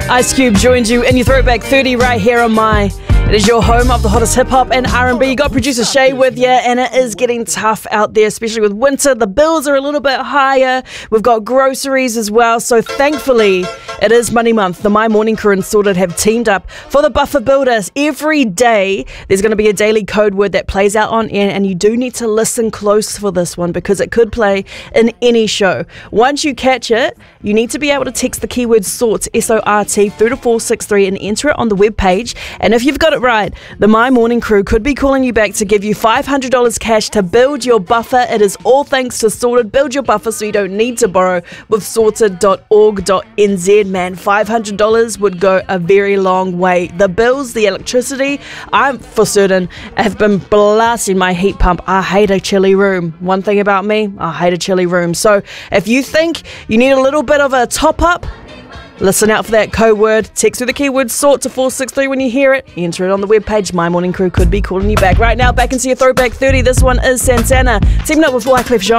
Ice Cube joins you in your Throwback 30 right here on My. It is your home of the hottest hip-hop and R&B. You got producer Shay with you, and it is getting tough out there, especially with winter. The bills are a little bit higher. We've got groceries as well. So thankfully, it is Money Month. The My Morning Crew and Sorted have teamed up for the Buffer Builders. Every day, there's going to be a daily code word that plays out on air, and you do need to listen close for this one because it could play in any show. Once you catch it, you need to be able to text the keyword SORT, S-O-R-T, through to 463 and enter it on the webpage. And if you've got it right, the My Morning Crew could be calling you back to give you $500 cash to build your buffer. It is all thanks to Sorted. Build your buffer so you don't need to borrow with sorted.org.nz. Man, $500 would go a very long way. The bills, the electricity, I'm for certain have been blasting my heat pump. I hate a chilly room. One thing about me, I hate a chilly room. So if you think you need a little bit of a top up, listen out for that code word. Text with the keyword SORT to 463 when you hear it. Enter it on the webpage. My Morning Crew could be calling you back. Right now, back into your Throwback 30. This one is Santana, teaming up with Wyclef Jean.